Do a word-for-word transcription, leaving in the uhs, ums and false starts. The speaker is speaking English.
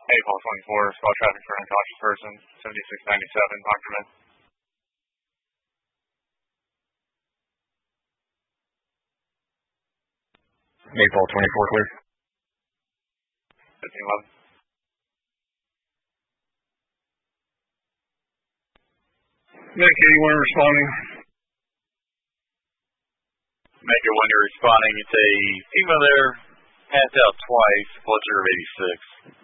eight ball twenty-four, spot traffic for unconscious person, seventy-six ninety-seven, Doctor Man. eight ball twenty-four, clear. fifteen eleven. Medic eighty-one responding. Medic one, you're responding. It's a female there, passed out twice, blood sugar of eighty-six.